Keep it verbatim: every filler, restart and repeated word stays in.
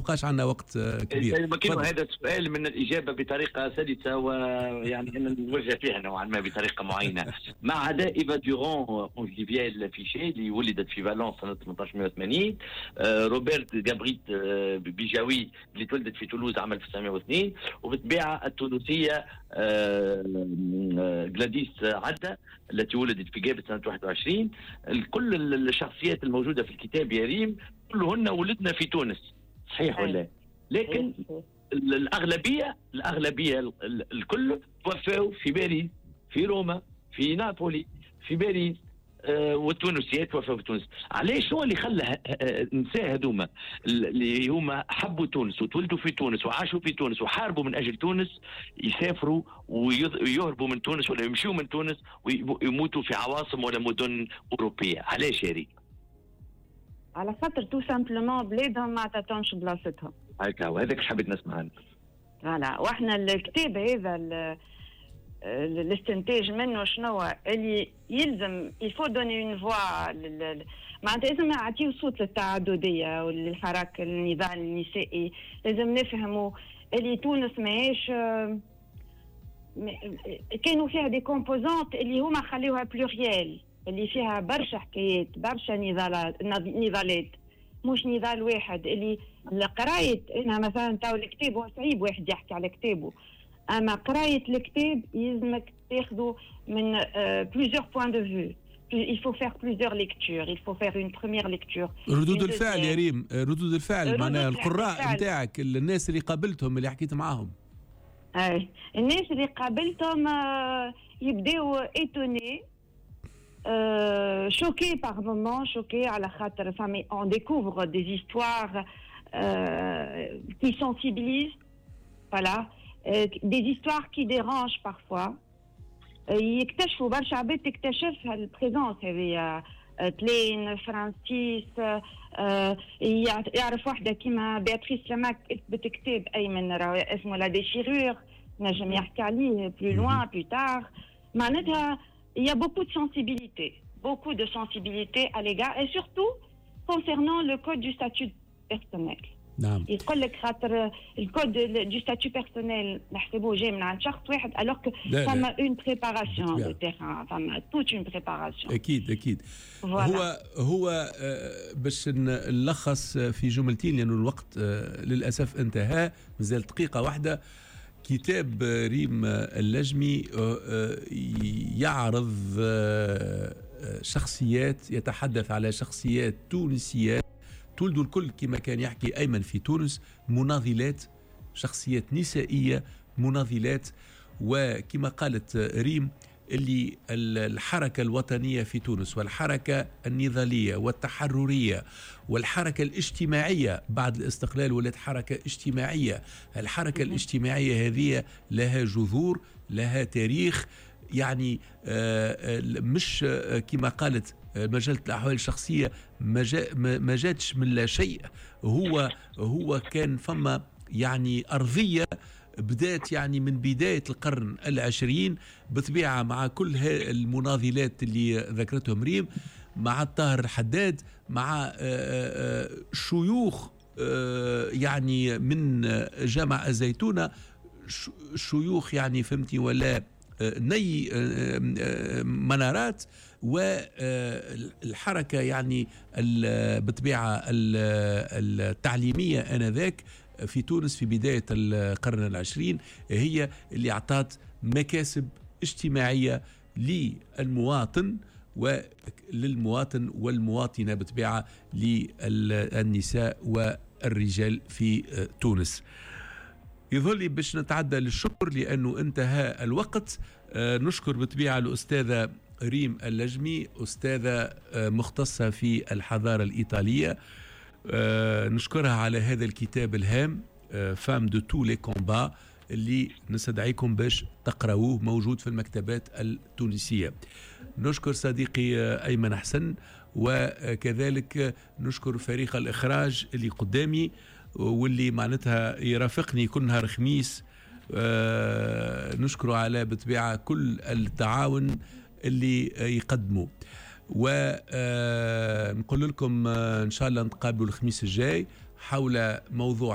بقاش عندنا وقت كبير. يمكن هذا السؤال من الإجابة بطريقة سلسة ويعني أن نوجه فيها نوعا ما بطريقة معينة. ما عدا إيفا دورون أونجليفيا الفيشي اللي ولدت في فالنسيا سنة ثمانية عشر وثمانين، روبرت جابريت بيجاوي اللي تولدت في تولوز عام ألف وتسعمائة واثنين، وبالطبيعة التونسية غلاديس عدة التي ولدت في جابة سنة واحد وعشرين. كل الشخصيات الموجودة في الكتاب يا ريم كلهن ولدنا في تونس، صحيح ولا؟ لكن الأغلبية الأغلبية الكل توفوا في باريس، في روما، في نابولي، في باريس، آه والتونسيات توفوا في تونس. علاش؟ شو اللي خلى النساء هذوما اللي هما حبوا تونس وتولدوا في تونس وعاشوا في تونس وحاربوا من أجل تونس يسافروا ويهربوا من تونس ولا يمشوا من تونس ويموتوا في عواصم ولا مدن أوروبية؟ علاش يا ريت؟ على خاطر تو سامبلومون بلادهم ما عطاتهمش بلاصتهم. هكا وهذاك حبيت نسمع عنك. فوالا، واحنا الكتاب هذا الاستنتاج منه شنو اللي يلزم يفو دوني اون فوا، معناتها لازم نعطيو صوت للتعدديه وللحراك النضال النسائي. لازم نفهموا اللي تونس ماهيش كانوا فيها دي كومبوزونت اللي هما خليوها بلوريال، اللي فيها برشا حكايات برشا نضالات نضالات مش نضال واحد. اللي قرايه انا مثلا تاو الكتاب هو صعيب واحد يحكي على كتابه، اما قرايه الكتاب يلزمك تاخذه من بليزيور بوين دو فيو. il faut faire plusieurs lectures, il faut faire une première lecture. ردود الفعل يا ريم، ردود الفعل معناها القراء نتاعك، الناس اللي قابلتهم اللي حكيت معاهم. اي الناس اللي قابلتهم يبداو ايتوني، Euh, choqué par moments, choqué à la khatre, mais on découvre des histoires euh, qui sensibilisent, voilà, euh, des histoires qui dérangent parfois. يكتشفوا برشا عباد تكتشف البريزونس هذه، تلين فرانسيس، يعرف واحدة كيما بياتريس لاماك كتبت كتاب أيمن اسمه لا ديشيرور، نجم يحكي عليه plus loin plus tard. معناتها il y a beaucoup de sensibilité, beaucoup de sensibilité à l'égard, et surtout concernant le code du statut personnel. نعم. يقول لك خاطر الكود du statut personnel نحسبوه جاي من عند شخص واحد alors que فما une préparation de terrain, فما toute une préparation. أكيد أكيد. Voilà. هو هو باش نلخص في جملتين لأنه الوقت للأسف انتهى، مازال دقيقة واحدة. كتاب ريم اللجمي يعرض شخصيات، يتحدث على شخصيات تونسيات تولدوا الكل كما كان يحكي أيمن في تونس، مناضلات، شخصيات نسائية مناضلات. وكما قالت ريم اللي الحركة الوطنية في تونس والحركة النضالية والتحررية والحركة الاجتماعية بعد الاستقلال ولات حركة اجتماعية. الحركة الاجتماعية هذه لها جذور، لها تاريخ، يعني مش كما قالت مجلة الأحوال الشخصية ما جاتش من لا شيء. هو هو كان فما يعني أرضية بدأت يعني من بداية القرن العشرين بطبيعة مع كل المناضلات اللي ذكرتهم ريم، مع الطاهر الحداد، مع شيوخ يعني من جامع الزيتونة، شيوخ يعني فهمتي ولا ني منارات، والحركة يعني بالطبيعة التعليمية آنذاك في تونس في بداية القرن العشرين هي اللي أعطت مكاسب اجتماعية للمواطن وللمواطن والمواطنة بطبيعة للنساء والرجال في تونس. يظل لي باش نتعدى للشكر لأنه انتهى الوقت. نشكر بطبيعة الأستاذة ريم اللجمي، أستاذة مختصة في الحضارة الإيطالية. أه نشكرها على هذا الكتاب الهام فام دو تو لي كومبا اللي نستدعيكم باش تقرأوه، موجود في المكتبات التونسية. نشكر صديقي أيمن حسن، وكذلك نشكر فريق الإخراج اللي قدامي واللي معناتها يرافقني كل نهار خميس. أه نشكره على بطبيعة كل التعاون اللي يقدموا، ونقول لكم إن شاء الله نتقابلوا الخميس الجاي حول موضوع